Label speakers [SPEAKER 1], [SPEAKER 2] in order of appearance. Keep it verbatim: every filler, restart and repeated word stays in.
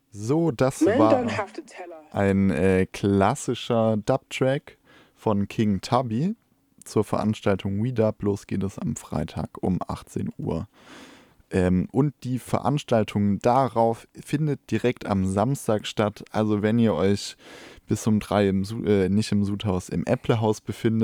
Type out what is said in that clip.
[SPEAKER 1] So, das
[SPEAKER 2] Men don't
[SPEAKER 1] war
[SPEAKER 2] have to tell us.
[SPEAKER 1] ein äh, klassischer Dub-Track von King Tubby zur Veranstaltung We Dub. Los geht es am Freitag um achtzehn Uhr. Ähm, und die Veranstaltung darauf findet direkt am Samstag statt. Also wenn ihr euch bis um drei im Su- äh, nicht im Sudhaus, im Äpplehaus befindet,